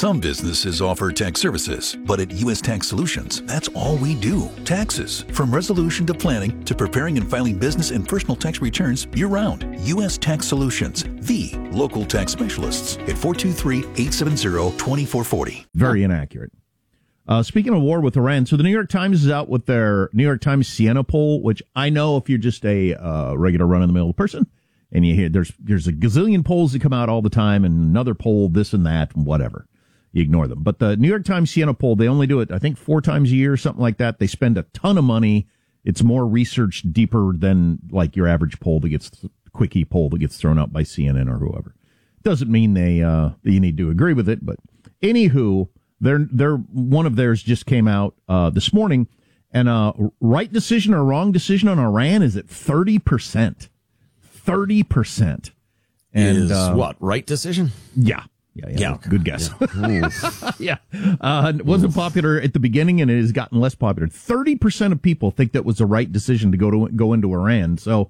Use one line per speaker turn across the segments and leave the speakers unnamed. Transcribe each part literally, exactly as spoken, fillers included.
Some businesses offer tax services, but at U S Tax Solutions, that's all we do. Taxes. From resolution to planning to preparing and filing business and personal tax returns year-round. U S Tax Solutions, the local tax specialists at four two three, eight seven zero, two four four zero.
Very inaccurate. Uh, speaking of war with Iran, so the New York Times is out with their New York Times Siena poll, which I know if you're just a uh, regular run-of-the-mill person, and you hear there's there's a gazillion polls that come out all the time, and another poll, this and that, and whatever. You ignore them. But the New York Times Siena poll, they only do it, I think, four times a year, something like that. They spend a ton of money. It's more research, deeper than like your average poll that gets, quickie poll that gets thrown out by C N N or whoever. Doesn't mean they uh, that you need to agree with it, but anywho, they're, they're, one of theirs just came out uh, this morning, and uh, right decision or wrong decision on Iran is at thirty percent. thirty percent. And,
is
uh,
what, right decision?
Yeah. Yeah, yeah,
yeah.
Good guess.
Yeah.
yeah. Uh, it wasn't popular at the beginning, and it has gotten less popular. thirty percent of people think that was the right decision to go to go into Iran. So,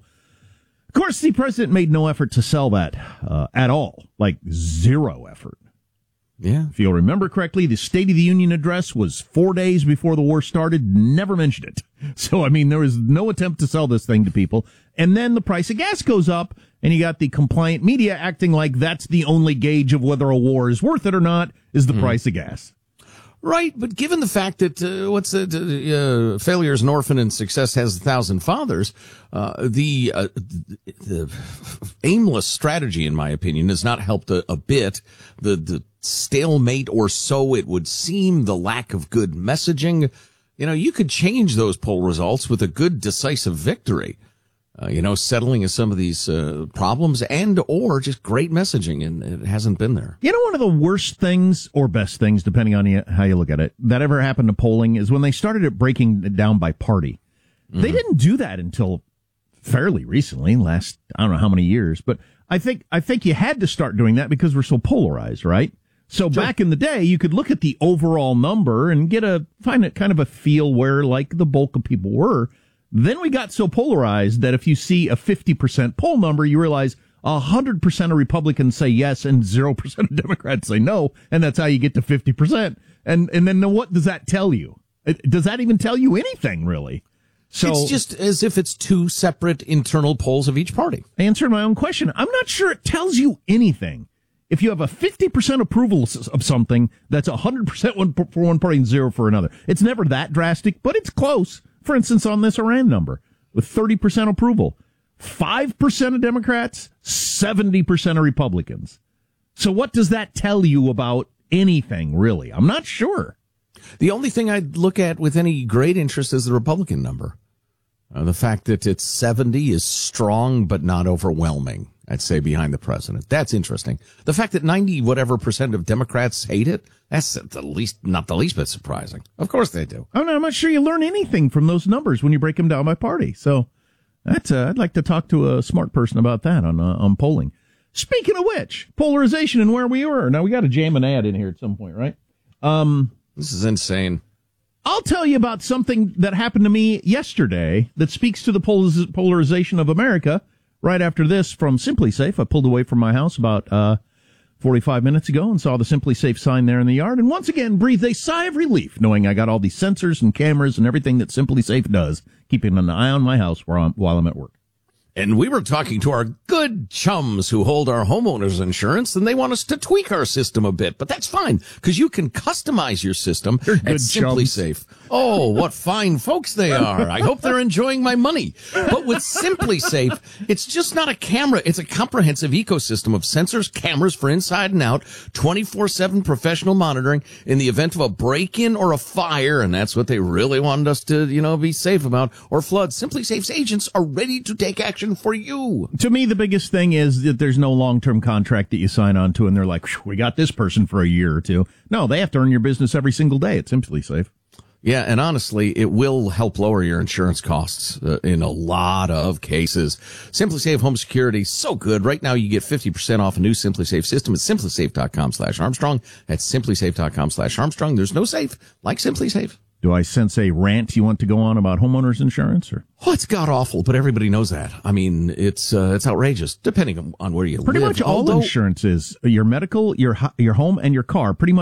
of course, the president made no effort to sell that uh, at all, like zero effort.
Yeah.
If you'll remember correctly, the State of the Union address was four days before the war started, never mentioned it. So, I mean, there was no attempt to sell this thing to people. And then the price of gas goes up, and you got the compliant media acting like that's the only gauge of whether a war is worth it or not, is the mm. price of gas.
Right, but given the fact that, uh, what's it, uh, failure is an orphan and success has a thousand fathers, uh, the, uh, the aimless strategy, in my opinion, has not helped a, a bit. The, the stalemate, or so it would seem, the lack of good messaging. You know, you could change those poll results with a good, decisive victory. Uh, you know, settling of some of these uh, problems and or just great messaging, and it hasn't been there.
You know, one of the worst things, or best things, depending on you, how you look at it, that ever happened to polling is when they started it breaking it down by party. Mm-hmm. They didn't do that until fairly recently, last, I don't know how many years, but I think I think you had to start doing that because we're so polarized, right? So sure. Back in the day, you could look at the overall number and get a, find it kind of a feel where, like, the bulk of people were. Then we got so polarized that if you see a fifty percent poll number, you realize one hundred percent of Republicans say yes and zero percent of Democrats say no, and that's how you get to fifty percent. And and then what does that tell you? It, does that even tell you anything, really? So
it's just as if it's two separate internal polls of each party.
I answered my own question. I'm not sure it tells you anything. If you have a fifty percent approval of something, that's one hundred percent for one party and zero for another. It's never that drastic, but it's close. For instance, on this Iran number, with thirty percent approval, five percent of Democrats, seventy percent of Republicans. So what does that tell you about anything, really? I'm not sure.
The only thing I'd look at with any great interest is the Republican number. Uh, the fact that it's seventy is strong but not overwhelming, I'd say, behind the president. That's interesting. The fact that ninety whatever percent of Democrats hate it, that's the least, not the least bit surprising. Of course they do.
I'm not, I'm not sure you learn anything from those numbers when you break them down by party. So that's, uh, I'd like to talk to a smart person about that on, uh, on polling. Speaking of which, polarization and where we were. Now we got to jam an ad in here at some point, right? Um,
this is insane.
I'll tell you about something that happened to me yesterday that speaks to the polariz- polarization of America. Right after this from Simply Safe, I pulled away from my house about uh forty-five minutes ago and saw the Simply Safe sign there in the yard, and once again breathed a sigh of relief knowing I got all these sensors and cameras and everything that Simply Safe does, keeping an eye on my house while I'm, while I'm at work.
And we were talking to our good chums who hold our homeowners insurance, and they want us to tweak our system a bit. But that's fine, because you can customize your system at Simply Safe. Oh, what fine folks they are. I hope they're enjoying my money. But with Simply Safe, it's just not a camera. It's a comprehensive ecosystem of sensors, cameras for inside and out, twenty-four seven professional monitoring in the event of a break-in or a fire, and that's what they really wanted us to, you know, be safe about, or flood. Simply Safe's agents are ready to take action for you.
To me, the biggest thing is that there's no long-term contract that you sign on to, and they're like, we got this person for a year or two. No, they have to earn your business every single day at Simply Safe.
Yeah, and honestly, it will help lower your insurance costs uh, in a lot of cases. Simply Safe Home Security, so good. Right now, you get fifty percent off a new Simply Safe system at simplysafe.com slash Armstrong. That's simplysafe.com slash Armstrong. There's no safe like Simply Safe.
Do I sense a rant you want to go on about homeowners insurance? Or
oh, it's god awful, but everybody knows that. I mean, it's uh, it's outrageous, depending on where you
pretty
live.
Pretty much all
Although,
insurance is your medical, your your home, and your car. Pretty much.